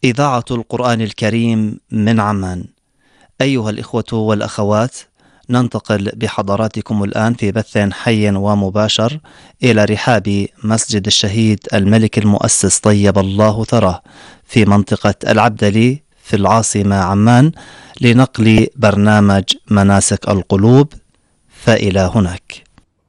إذاعة القرآن الكريم من عمان. أيها الإخوة والأخوات، ننتقل بحضراتكم الآن في بث حي ومباشر إلى رحاب مسجد الشهيد الملك المؤسس طيب الله ثراه في منطقة العبدلي في العاصمة عمان لنقل برنامج مناسك القلوب، فإلى هناك.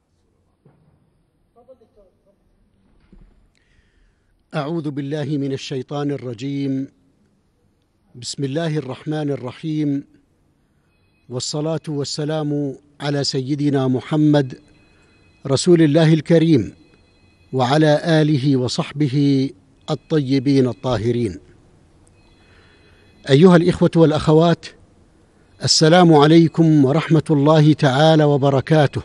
أعوذ بالله من الشيطان الرجيم. بسم الله الرحمن الرحيم، والصلاة والسلام على سيدنا محمد رسول الله الكريم وعلى آله وصحبه الطيبين الطاهرين. أيها الإخوة والأخوات، السلام عليكم ورحمة الله تعالى وبركاته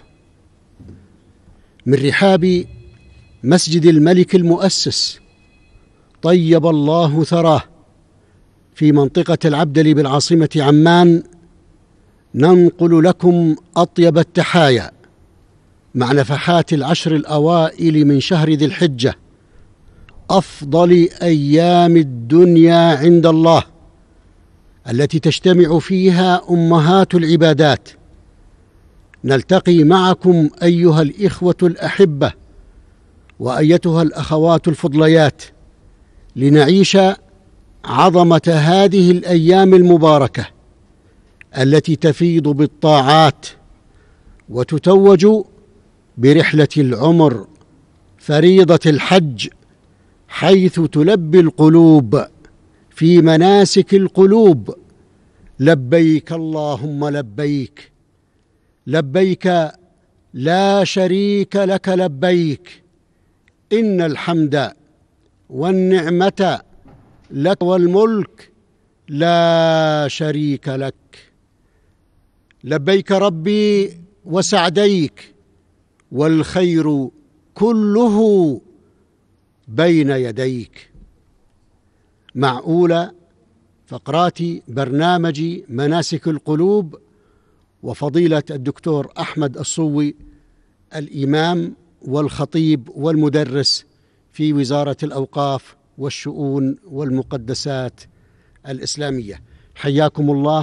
من رحاب مسجد الملك المؤسس طيب الله ثراه في منطقة العبدلي بالعاصمة عمان، ننقل لكم أطيب التحايا مع نفحات العشر الأوائل من شهر ذي الحجة، أفضل أيام الدنيا عند الله، التي تجتمع فيها أمهات العبادات. نلتقي معكم أيها الإخوة الأحبة وأيتها الأخوات الفضليات لنعيش عظمة هذه الأيام المباركة التي تفيض بالطاعات وتتوج برحلة العمر، فريضة الحج، حيث تلبي القلوب في مناسك القلوب: لبيك اللهم لبيك، لبيك لا شريك لك لبيك، إن الحمد والنعمة لك والملك لا شريك لك. لبيك ربي وسعديك، والخير كله بين يديك. مع أولى فقرات برنامج مناسك القلوب، وفضيلة الدكتور أحمد الصوي، الإمام والخطيب والمدرس في وزارة الأوقاف والشؤون والمقدسات الإسلامية. حياكم الله